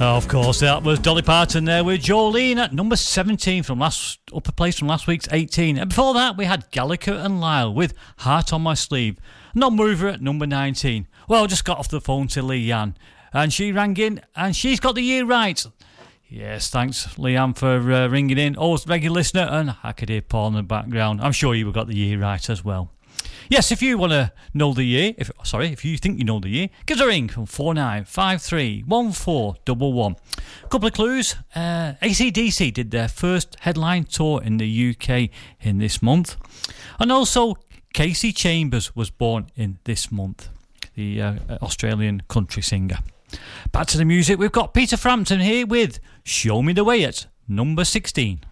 Of course, that was Dolly Parton there with Jolene at number 17 from upper place from last week's 18. And before that, we had Gallagher and Lyle with Heart on My Sleeve. Non-mover at number 19. Well, I just got off the phone to Leanne, and she rang in, and she's got the year right. Yes, thanks, Leanne, for ringing in. Always regular listener, and I could hear Paul in the background. I'm sure you got the year right as well. Yes, if you want to know the year, if you think you know the year, give us a ring from 4953 1411. A couple of clues. AC/DC did their first headline tour in the UK in this month. And also, Casey Chambers was born in this month, the Australian country singer. Back to the music, we've got Peter Frampton here with Show Me the Way at number 16.